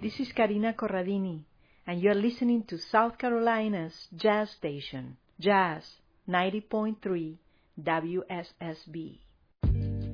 This is Karina Corradini, and you're listening to South Carolina's Jazz Station, Jazz 90.3 WSSB.